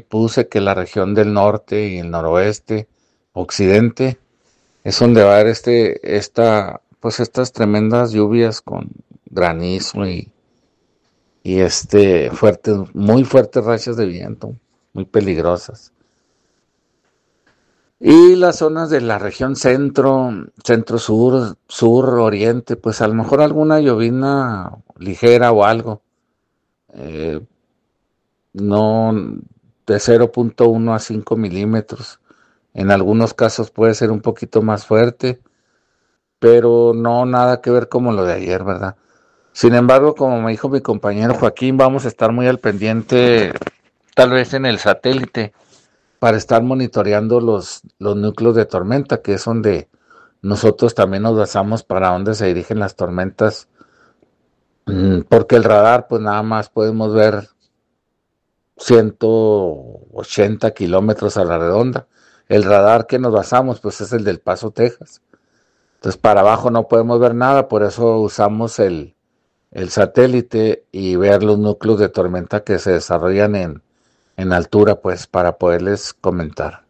puse que la región del norte y el noroeste, occidente, es donde va a haber pues estas tremendas lluvias con granizo y fuertes, muy fuertes rachas de viento, muy peligrosas. Y las zonas de la región centro, centro-sur, sur-oriente, pues a lo mejor alguna llovizna ligera o algo. Eh, no de 0.1 a 5 milímetros. En algunos casos puede ser un poquito más fuerte, pero no nada que ver como lo de ayer, ¿verdad? Sin embargo, como me dijo mi compañero Joaquín, vamos a estar muy al pendiente, tal vez en el satélite, para estar monitoreando los núcleos de tormenta, que es donde nosotros también nos basamos para dónde se dirigen las tormentas, porque el radar, pues nada más podemos ver 180 kilómetros a la redonda. El radar que nos basamos, pues es el del Paso, Texas. Entonces, para abajo no podemos ver nada, por eso usamos el satélite y ver los núcleos de tormenta que se desarrollan en altura, pues para poderles comentar.